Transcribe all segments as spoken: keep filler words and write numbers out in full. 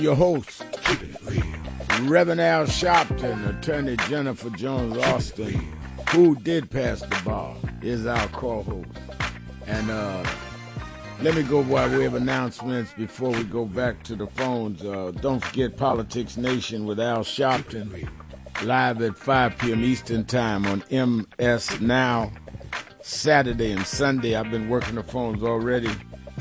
Your host, Reverend Al Sharpton, Attorney Jennifer Jones Austin, who did pass the bar, is our co-host. And uh, let me go by way of announcements before we go back to the phones. Uh, don't forget Politics Nation with Al Sharpton, live at five p.m. Eastern Time on M S Now, Saturday and Sunday. I've been working the phones already,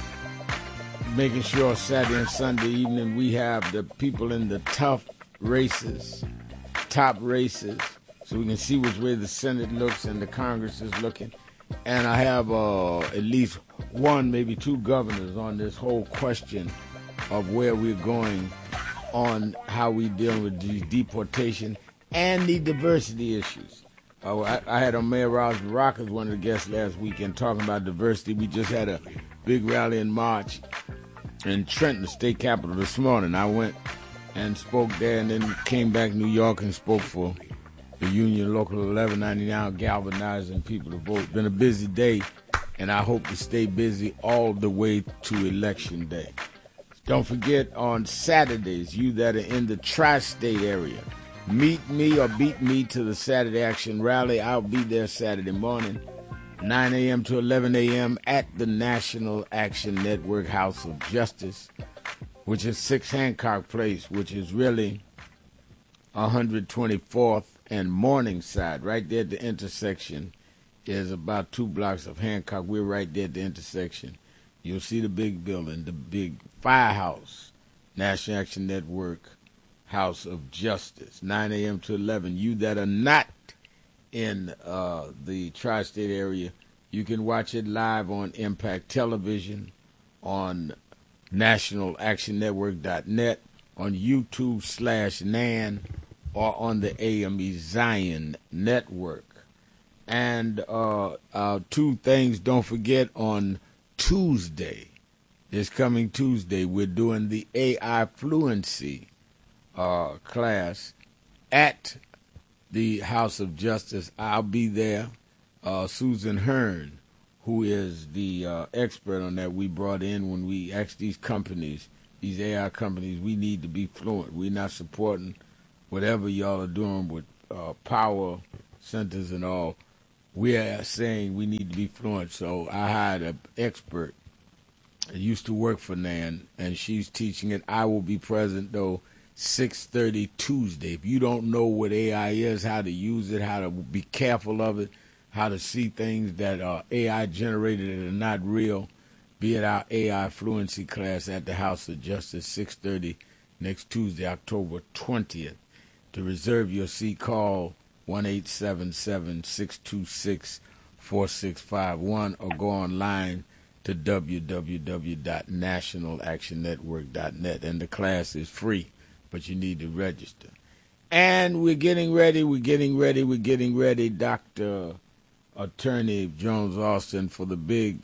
making sure Saturday and Sunday evening we have the people in the tough races, top races, so we can see which way the Senate looks and the Congress is looking. And I have uh, at least one, maybe two governors on this whole question of where we're going on how we deal with the deportation and the diversity issues. Uh, I, I had on Mayor Ross Barack as one of the guests last weekend talking about diversity. We just had a big rally in March in Trenton, the state capital, this morning. I went and spoke there and then came back to New York and spoke for the Union Local eleven ninety-nine, galvanizing people to vote. It's been a busy day, and I hope to stay busy all the way to Election Day. Don't forget, on Saturdays, you that are in the tri-state area, meet me or beat me to the Saturday Action Rally. I'll be there Saturday morning, nine a.m. to eleven a.m. at the National Action Network House of Justice, which is six Hancock Place, which is really one hundred twenty-fourth and Morningside. Right there at the intersection is about two blocks of Hancock. We're right there at the intersection. You'll see the big building, the big firehouse, National Action Network House of Justice, nine a.m. to eleven. You that are not in uh, the tri-state area, you can watch it live on Impact Television, on national action network dot net, on YouTube slash Nan, or on the A M E Zion Network. And uh, uh, two things, don't forget, on Tuesday, this coming Tuesday, we're doing the A I Fluency uh, class at the House of Justice. I'll be there. Uh, Susan Hearn, who is the uh, expert on that, we brought in when we asked these companies, these A I companies, we need to be fluent. We're not supporting whatever y'all are doing with uh, power centers and all. We are saying we need to be fluent. So I hired an expert that used to work for Nan, and she's teaching it. I will be present, though, six thirty Tuesday. If you don't know what A I is, how to use it, how to be careful of it, how to see things that are A I generated and are not real, be at our A I Fluency class at the House of Justice, six thirty next Tuesday, October twentieth. To reserve your seat, call one eight seven seven, six two six, four six five one or go online to w w w dot national action network dot net. And the class is free, but you need to register. And we're getting ready, we're getting ready, we're getting ready, Doctor Attorney Jones Austin, for the big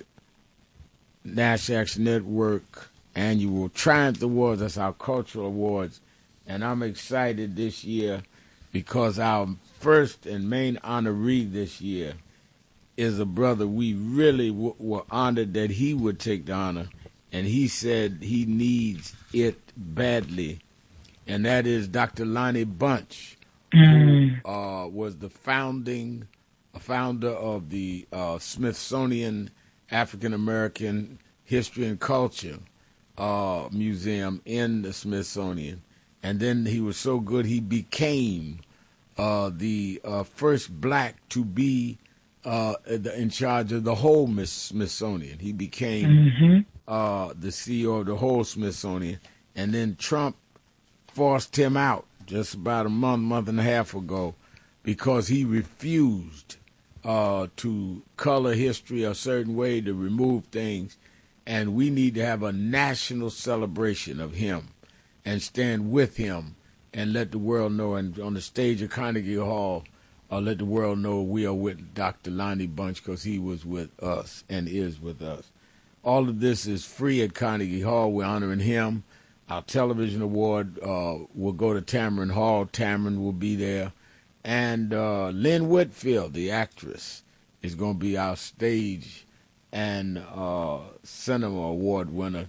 National Action Network annual Triumph Awards. That's our cultural awards. And I'm excited this year because our first and main honoree this year is a brother we really w- were honored that he would take the honor. And he said he needs it badly. And that is Doctor Lonnie Bunch, mm. who uh, was the founding founder of the uh, Smithsonian African American History and Culture uh, Museum in the Smithsonian. And then he was so good he became uh, the uh, first black to be uh, in charge of the whole Smithsonian. He became mm-hmm. uh, the C E O of the whole Smithsonian. And then Trump forced him out just about a month, month and a half ago because he refused uh, to color history a certain way, to remove things. And we need to have a national celebration of him and stand with him and let the world know. And on the stage of Carnegie Hall, uh, let the world know we are with Doctor Lonnie Bunch because he was with us and is with us. All of this is free at Carnegie Hall. We're honoring him. Our television award uh, will go to Tamron Hall. Tamron will be there. And uh, Lynn Whitfield, the actress, is going to be our stage and uh, cinema award winner.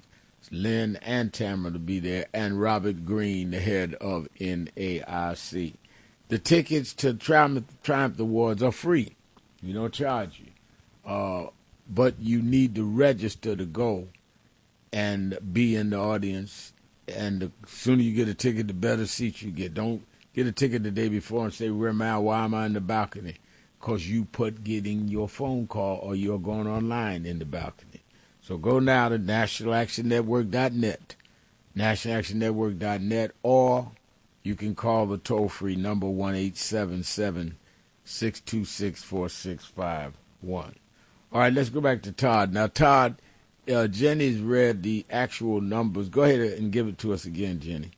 Lynn and Tamara to be there, and Robert Green, the head of N A I C. The tickets to Triumph, Triumph Awards are free. We don't charge you. Uh, but you need to register to go and be in the audience. And the sooner you get a ticket, the better seats you get. Don't get a ticket the day before and say, where am I? Why am I in the balcony? Because you put getting your phone call or you're going online in the balcony. So go now to national action network dot net, national action network dot net, or you can call the toll-free number one eight seven seven, six two six, four six five one. All right, let's go back to Todd. Now, Todd, uh, Jenny's read the actual numbers. Go ahead and give it to us again, Jenny.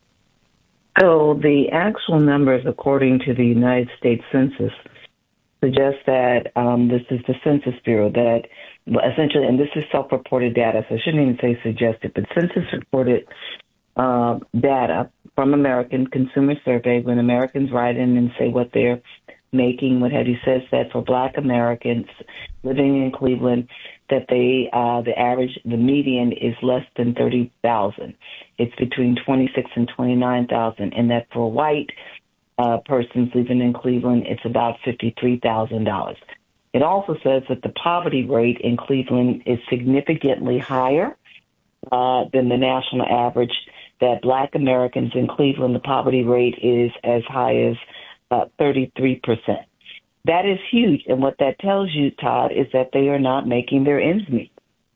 So the actual numbers, according to the United States Census, suggest that um, this is the Census Bureau that essentially, and this is self-reported data, so I shouldn't even say suggested, but census-reported uh, data from American Consumer Survey, when Americans write in and say what they're making, what have you, says that for Black Americans living in Cleveland, that they uh, the average, the median is less than thirty thousand. It's between twenty-six and twenty-nine thousand, and that for white uh, persons living in Cleveland, it's about fifty-three thousand dollars. It also says that the poverty rate in Cleveland is significantly higher uh, than the national average, that Black Americans in Cleveland, the poverty rate is as high as uh, thirty-three percent. That is huge. And what that tells you, Todd, is that they are not making their ends meet.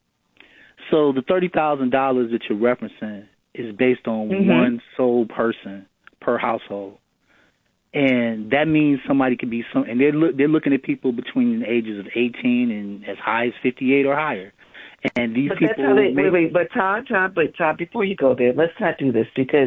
So the thirty thousand dollars that you're referencing is based on mm-hmm. one sole person per household. And that means somebody could be some, and they're look, they're looking at people between the ages of eighteen and as high as fifty-eight or higher. And these but people. That's how they, wait, wait, but Todd, Todd, but Todd, before you go there, let's not do this, because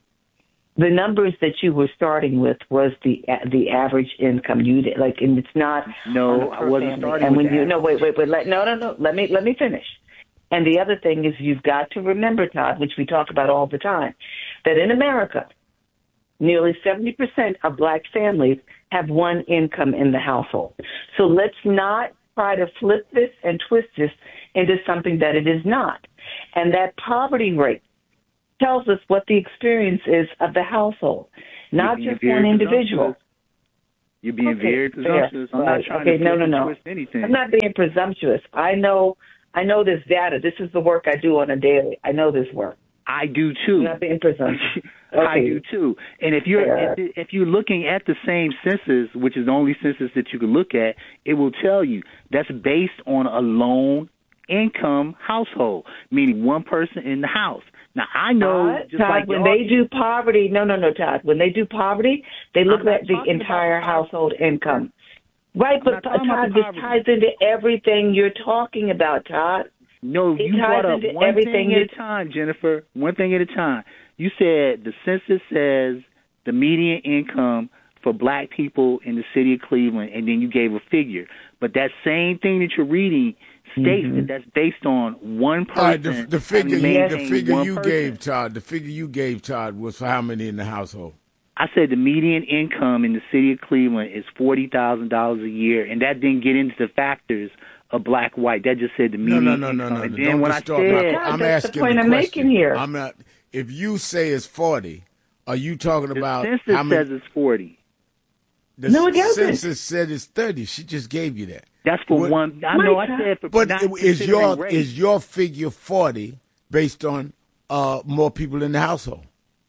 the numbers that you were starting with was the the average income. You like, and it's not. No, I wasn't family. starting and with when that. you no, wait, wait, wait, let, no, no, no. Let me let me finish. And the other thing is, you've got to remember, Todd, which we talk about all the time, that in America, nearly seventy percent of Black families have one income in the household. So let's not try to flip this and twist this into something that it is not. And that poverty rate tells us what the experience is of the household, not just one individual. You're being okay, very presumptuous. I'm right. not trying okay, to no, no, no. twist anything. I'm not being presumptuous. I know, I know this data. This is the work I do on a daily. I know this work. I do too. I'm not being presumptuous. Okay. I do too. And if you're yeah. if, if you're looking at the same census, which is the only census that you can look at, it will tell you that's based on a lone income household, meaning one person in the house. Now, I know, Todd, just Todd, like when they do poverty, no, no, no, Todd, when they do poverty, they look at the entire household income. Right, but Todd, this ties into everything you're talking about, Todd. No, it you brought up one everything thing at a time, Jennifer. One thing at a time. You said the census says the median income for Black people in the city of Cleveland, and then you gave a figure. But that same thing that you're reading states mm-hmm. that that's based on one person. All right, the, the figure, you, the figure you person. gave, Todd, the figure you gave, Todd, was for how many in the household? I said the median income in the city of Cleveland is forty thousand dollars a year, and that didn't get into the factors of Black, white. That just said the median no, no, no, income. No, no, and no, then Don't when distort I said, my, God, I'm that's asking the point the I'm question. making here. I'm not. If you say it's forty, are you talking the about census how many? says it's forty. The no, it doesn't. census said it's thirty. She just gave you that. That's for what, one. I know I said for but not is your race. is your figure forty based on uh, more people in the household?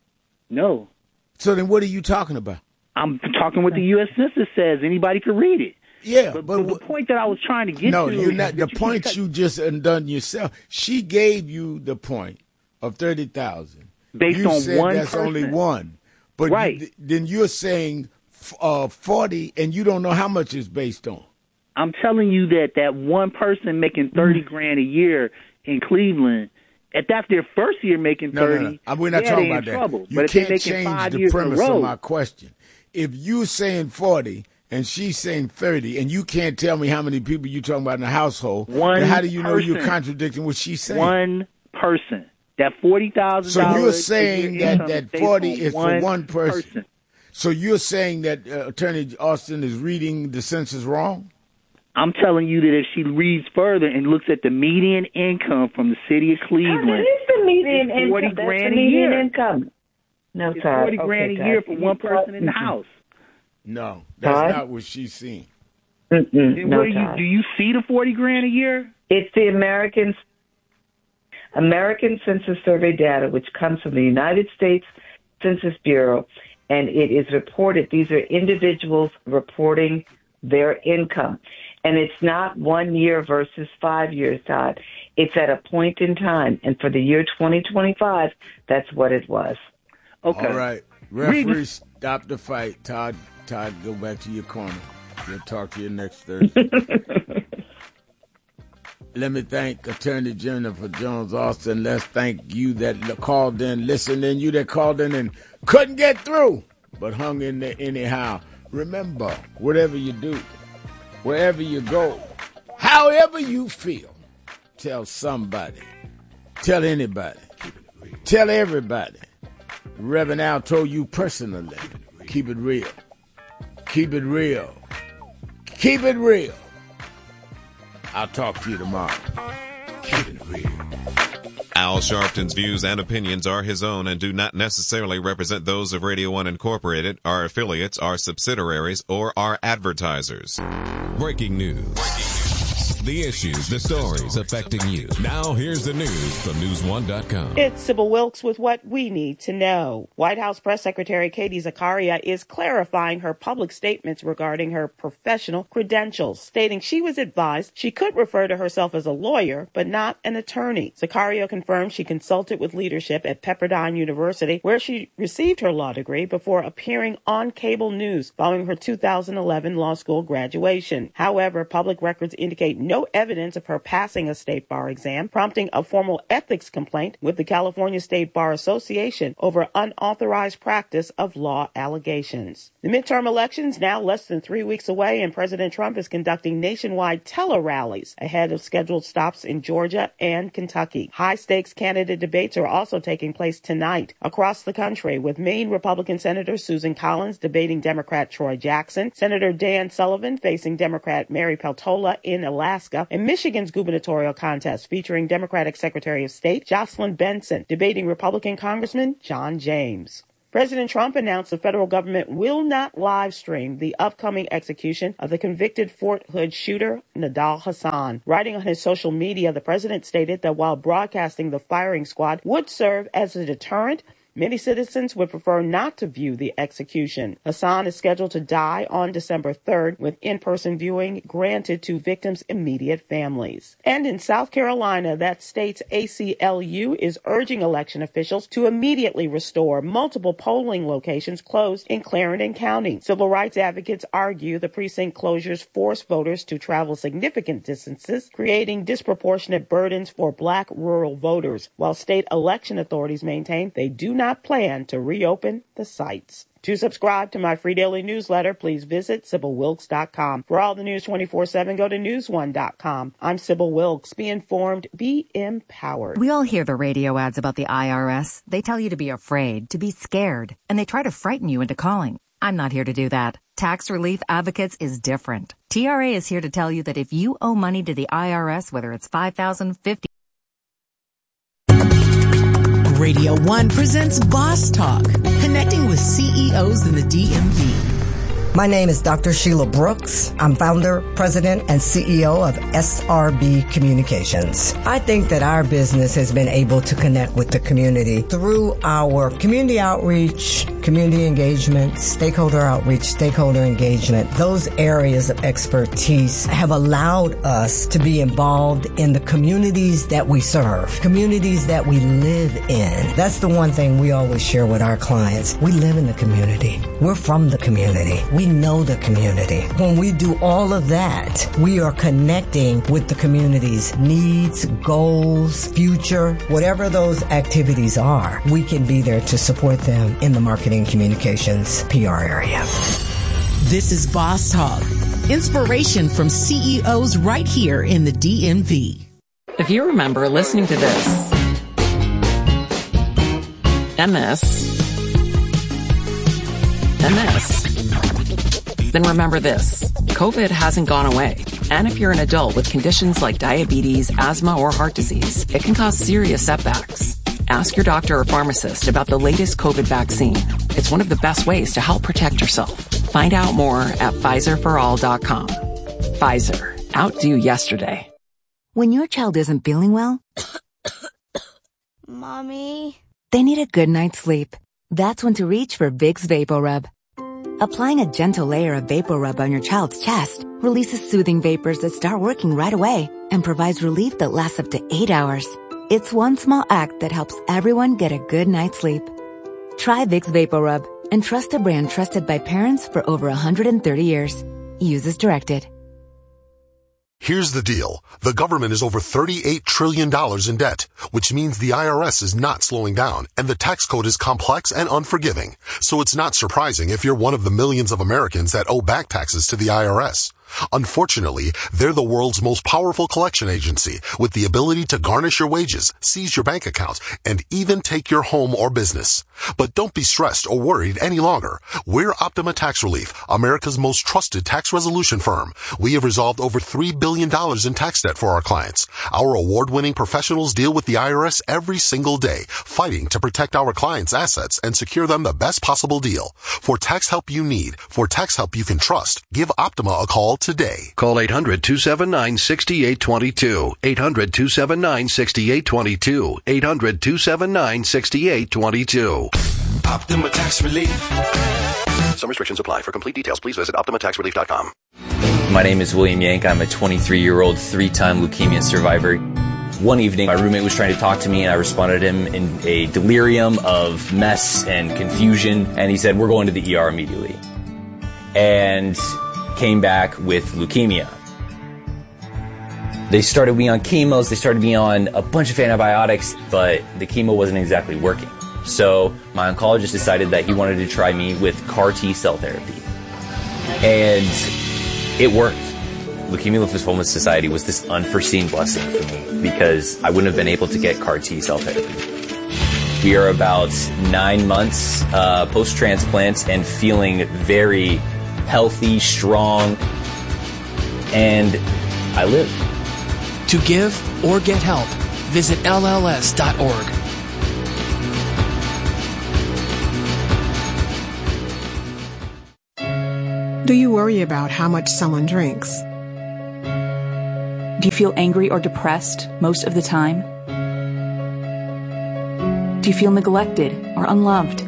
No. So then, what are you talking about? I'm talking what the U S Census says. Anybody can read it. Yeah, but, but, but the point that I was trying to get no, to. No, you're not. The you point keep, you just undone yourself. She gave you the point of thirty thousand based you on said one that's person. only one, but right. you, then you're saying uh, forty, and you don't know how much it's based on. I'm telling you that that one person making thirty grand a year in Cleveland, if that's their first year making thirty, no, no, no. We're not yeah, talking they about in that. Trouble. You but can't if they're making change five the years premise in a row, of my question. If you're saying forty and she's saying thirty, and you can't tell me how many people you're talking about in the household, one then how do you know person, you're contradicting what she's saying? One person. That forty thousand dollars. So you're saying that, that forty is one for one person. person. So you're saying that uh, Attorney Austin is reading the census wrong? I'm telling you that if she reads further and looks at the median income from the city of Cleveland, oh, that is the median income. forty That's grand the median a year. income. No, It's Todd. forty grand okay, a year Todd. for one person in the house. No, that's Todd? not what she's seeing. Mm-mm, Then no, what do you Todd. do? You see the forty grand a year? It's the American American Census Survey data, which comes from the United States Census Bureau, and it is reported. These are individuals reporting their income, and it's not one year versus five years, Todd. It's at a point in time, and for the year twenty twenty-five, that's what it was. Okay. All right. Referee, stop the fight. Todd, Todd, go back to your corner. We'll talk to you next Thursday. Let me thank Attorney Jennifer Jones Austin. Let's thank you that called in, listened in, you that called in and couldn't get through, but hung in there anyhow. Remember, whatever you do, wherever you go, however you feel, tell somebody, tell anybody, tell everybody. Reverend Al told you personally, keep it real. Keep it real. Keep it real. I'll talk to you tomorrow. Keep it real. Al Sharpton's views and opinions are his own and do not necessarily represent those of Radio One Incorporated, our affiliates, our subsidiaries, or our advertisers. Breaking news. The issues, the stories affecting you. Now here's the news from news one dot com. It's Sybil Wilkes with what we need to know. White House Press Secretary Katie Zakaria is clarifying her public statements regarding her professional credentials, stating she was advised she could refer to herself as a lawyer, but not an attorney. Zakaria confirmed she consulted with leadership at Pepperdine University, where she received her law degree before appearing on cable news following her two thousand eleven law school graduation. However, public records indicate no No evidence of her passing a state bar exam, prompting a formal ethics complaint with the California State Bar Association over unauthorized practice of law allegations. The midterm elections now less than three weeks away, and President Trump is conducting nationwide tele-rallies ahead of scheduled stops in Georgia and Kentucky. High-stakes candidate debates are also taking place tonight across the country, with Maine Republican Senator Susan Collins debating Democrat Troy Jackson, Senator Dan Sullivan facing Democrat Mary Peltola in Alaska, and Michigan's gubernatorial contest featuring Democratic Secretary of State Jocelyn Benson debating Republican Congressman John James. President Trump announced the federal government will not live stream the upcoming execution of the convicted Fort Hood shooter, Nidal Hasan. Writing on his social media, the president stated that while broadcasting the firing squad would serve as a deterrent, many citizens would prefer not to view the execution. Hasan is scheduled to die on December third, with in-person viewing granted to victims' immediate families. And in South Carolina, that state's A C L U is urging election officials to immediately restore multiple polling locations closed in Clarendon County. Civil rights advocates argue the precinct closures force voters to travel significant distances, creating disproportionate burdens for black rural voters, while state election authorities maintain they do not not plan to reopen the sites. To subscribe to my free daily newsletter, please visit Sybil Wilkes dot com. For all the news twenty-four seven, go to news one dot com. I'm Sybil Wilkes. Be informed, be empowered. We all hear the radio ads about the I R S. They tell you to be afraid, to be scared, and they try to frighten you into calling. I'm not here to do that. Tax Relief Advocates is different. T R A is here to tell you that if you owe money to the I R S, whether it's five thousand dollars, fifty thousand dollars, Radio One presents Boss Talk, connecting with C E Os in the D M V. My name is Doctor Sheila Brooks. I'm founder, president, and C E O of S R B Communications. I think that our business has been able to connect with the community through our community outreach, community engagement, stakeholder outreach, stakeholder engagement. Those areas of expertise have allowed us to be involved in the communities that we serve, communities that we live in. That's the one thing we always share with our clients. We live in the community. We're from the community. We know the community. When we do all of that, we are connecting with the community's needs, goals, future, whatever those activities are. We can be there to support them in the marketing, communications, P R area. This is Boss Talk, inspiration from C E Os right here in the D M V. If you remember listening to this and this and this, Then remember this, COVID hasn't gone away. And if you're an adult with conditions like diabetes, asthma, or heart disease, it can cause serious setbacks. Ask your doctor or pharmacist about the latest COVID vaccine. It's one of the best ways to help protect yourself. Find out more at Pfizer for all dot com. Pfizer. Outdo yesterday. When your child isn't feeling well, Mommy, they need a good night's sleep. That's when to reach for Vicks VapoRub. Applying a gentle layer of VapoRub on your child's chest releases soothing vapors that start working right away and provides relief that lasts up to eight hours. It's one small act that helps everyone get a good night's sleep. Try Vicks VapoRub and trust a brand trusted by parents for over one hundred thirty years. Use as directed. Here's the deal. The government is over thirty-eight trillion dollars in debt, which means the I R S is not slowing down, and the tax code is complex and unforgiving. So it's not surprising if you're one of the millions of Americans that owe back taxes to the I R S. Unfortunately, they're the world's most powerful collection agency with the ability to garnish your wages, seize your bank account, and even take your home or business. But don't be stressed or worried any longer. We're Optima Tax Relief, America's most trusted tax resolution firm. We have resolved over three billion dollars in tax debt for our clients. Our award-winning professionals deal with the I R S every single day, fighting to protect our clients' assets and secure them the best possible deal. For tax help you need, for tax help you can trust, give Optima a call today. Call eight hundred, two seven nine, six eight two two. eight hundred, two seven nine, six eight two two. eight hundred, two seven nine, six eight two two. Optima Tax Relief. Some restrictions apply. For complete details, please visit optima tax relief dot com. My name is William Yank. I'm a twenty-three-year-old three-time leukemia survivor. One evening, my roommate was trying to talk to me, and I responded to him in a delirium of mess and confusion, and he said, "We're going to the E R immediately." And came back with leukemia. They started me on chemos, they started me on a bunch of antibiotics, but the chemo wasn't exactly working. So my oncologist decided that he wanted to try me with C A R T cell therapy. And it worked. Leukemia Lymphoma Society was this unforeseen blessing for me because I wouldn't have been able to get C A R T cell therapy. We are about nine months uh, post-transplant and feeling very healthy, strong, and I live. To give or get help, visit L L S dot org. Do you worry about how much someone drinks? Do you feel angry or depressed most of the time? Do you feel neglected or unloved?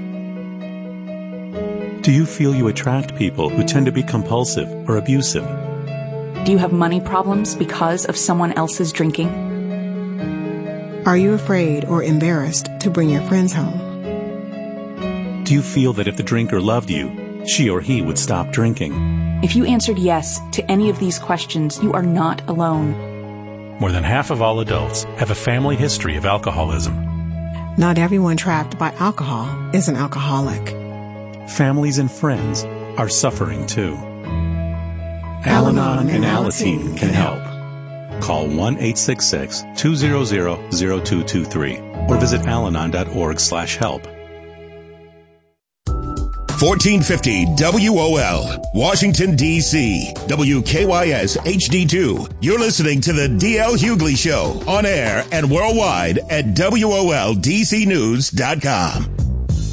Do you feel you attract people who tend to be compulsive or abusive? Do you have money problems because of someone else's drinking? Are you afraid or embarrassed to bring your friends home? Do you feel that if the drinker loved you, she or he would stop drinking? If you answered yes to any of these questions, you are not alone. More than half of all adults have a family history of alcoholism. Not everyone trapped by alcohol is an alcoholic. Families and friends are suffering too. Al-Anon and Alateen can help. Call one eight six six, two zero zero, zero two two three or visit alanon dot org slash help. fourteen fifty W O L, Washington, D C W K Y S H D two. You're listening to the D L Hughley Show on air and worldwide at W O L D C news dot com.